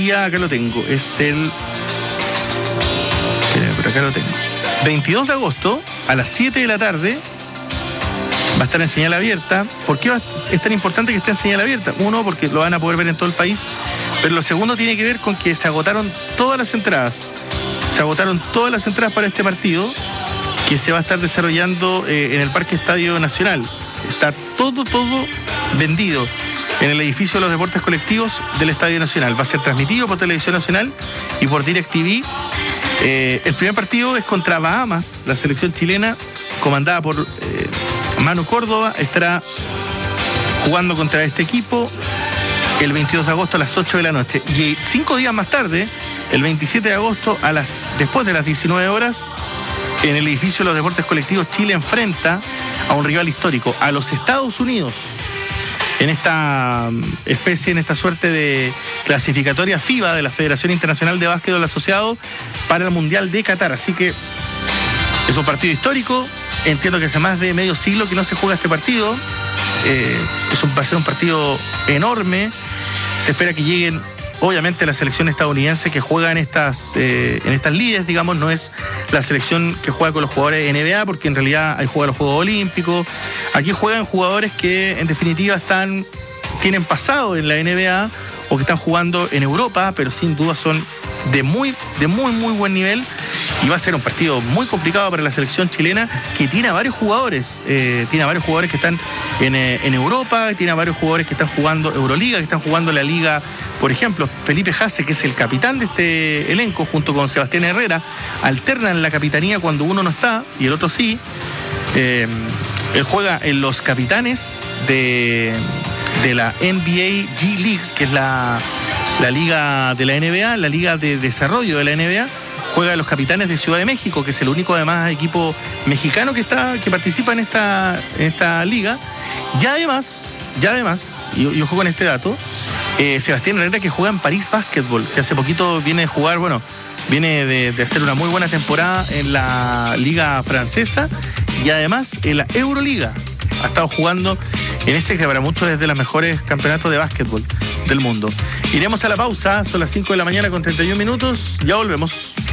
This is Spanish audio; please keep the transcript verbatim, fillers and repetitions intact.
día, acá lo tengo, es el... Por acá lo tengo. veintidós de agosto, a las siete de la tarde, va a estar en señal abierta. ¿Por qué es tan importante que esté en señal abierta? Uno, porque lo van a poder ver en todo el país, pero lo segundo tiene que ver con que se agotaron todas las entradas. Se agotaron todas las entradas para este partido, que se va a estar desarrollando eh, en el Parque Estadio Nacional. Está todo, todo vendido en el edificio de los deportes colectivos del Estadio Nacional. Va a ser transmitido por Televisión Nacional y por DirecTV. Eh, el primer partido es contra Bahamas, la selección chilena, comandada por eh, Manu Córdoba, estará jugando contra este equipo el veintidós de agosto a las ocho de la noche. Y cinco días más tarde, el veintisiete de agosto, a las, después de las diecinueve horas, en el edificio de los deportes colectivos, Chile enfrenta a un rival histórico, a los Estados Unidos, en esta especie, en esta suerte de clasificatoria FIBA de la Federación Internacional de Básquetbol Asociado para el Mundial de Qatar. Así que es un partido histórico. Entiendo que hace más de medio siglo que no se juega este partido. Eh, es un, va a ser un partido enorme. Se espera que lleguen, obviamente, la selección estadounidense que juega en estas, eh, en estas ligas, digamos. No es la selección que juega con los jugadores de N B A, porque en realidad hay juega los Juegos Olímpicos. Aquí juegan jugadores que en definitiva están, tienen pasado en la N B A o que están jugando en Europa, pero sin duda son de muy, de muy, muy buen nivel. Y va a ser un partido muy complicado para la selección chilena, que tiene a varios jugadores, eh, tiene a varios jugadores que están en, eh, en Europa, tiene a varios jugadores que están jugando Euroliga, que están jugando la Liga, por ejemplo, Felipe Haase, que es el capitán de este elenco, junto con Sebastián Herrera, alternan la capitanía cuando uno no está y el otro sí. Eh, él juega en los capitanes de, de la N B A G League, que es la, la liga de la N B A, la liga de desarrollo de la N B A. Juega a los capitanes de Ciudad de México, que es el único además equipo mexicano que está que participa en esta, en esta liga. Y además, y además, y yo juego en este dato, eh, Sebastián Herrera, que juega en París Basketball, que hace poquito viene a jugar, bueno, viene de, de hacer una muy buena temporada en la liga francesa y además en la Euroliga. Ha estado jugando en ese que para muchos es de los mejores campeonatos de básquetbol del mundo. Iremos a la pausa, son las cinco de la mañana con treinta y un minutos, ya volvemos.